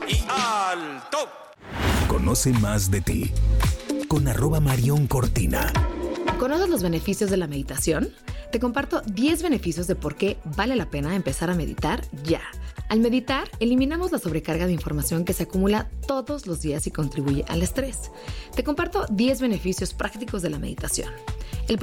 y alto. Conoce más de ti con @MarionCortina. ¿Conoces los beneficios de la meditación? Te comparto 10 beneficios de por qué vale la pena empezar a meditar ya. Al meditar, eliminamos la sobrecarga de información que se acumula todos los días y contribuye al estrés. Te comparto 10 beneficios prácticos de la meditación.